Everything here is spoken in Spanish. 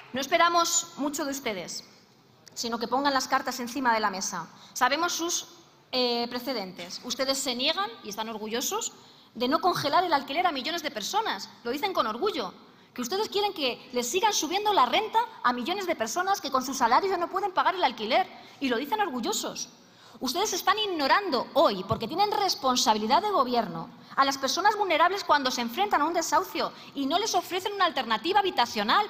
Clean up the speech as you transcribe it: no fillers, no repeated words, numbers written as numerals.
No esperamos mucho de ustedes, sino que pongan las cartas encima de la mesa. Sabemos sus precedentes. Ustedes se niegan, y están orgullosos, de no congelar el alquiler a millones de personas. Lo dicen con orgullo. Que ustedes quieren que les sigan subiendo la renta a millones de personas que con sus salarios ya no pueden pagar el alquiler. Y lo dicen orgullosos. Ustedes están ignorando hoy, porque tienen responsabilidad de gobierno, a las personas vulnerables cuando se enfrentan a un desahucio y no les ofrecen una alternativa habitacional